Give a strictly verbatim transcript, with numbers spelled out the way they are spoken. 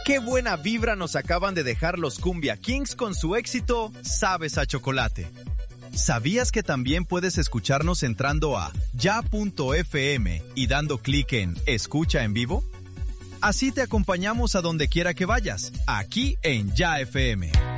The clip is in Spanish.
Qué buena vibra nos acaban de dejar los Cumbia Kings con su éxito Sabes a Chocolate. ¿Sabías que también puedes escucharnos entrando a ya punto efe eme y dando clic en Escucha en vivo? Así te acompañamos a donde quiera que vayas, aquí en Ya F M.